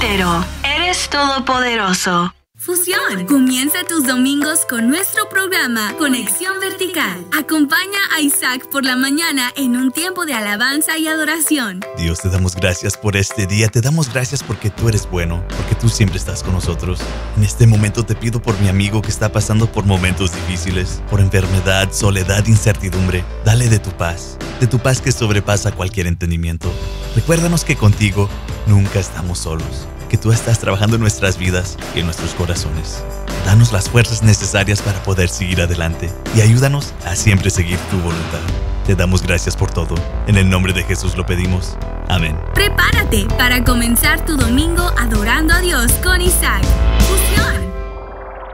pero eres todopoderoso. Fusión. Comienza tus domingos con nuestro programa Conexión Vertical. Acompaña a Isaac por la mañana en un tiempo de alabanza y adoración. Dios, te damos gracias por este día. Te damos gracias porque tú eres bueno, porque tú siempre estás con nosotros. En este momento te pido por mi amigo que está pasando por momentos difíciles, por enfermedad, soledad, incertidumbre. Dale de tu paz que sobrepasa cualquier entendimiento. Recuérdanos que contigo nunca estamos solos, que tú estás trabajando en nuestras vidas y en nuestros corazones. Danos las fuerzas necesarias para poder seguir adelante y ayúdanos a siempre seguir tu voluntad. Te damos gracias por todo. En el nombre de Jesús lo pedimos. Amén. Prepárate para comenzar tu domingo adorando a Dios con Isaac. Fusión.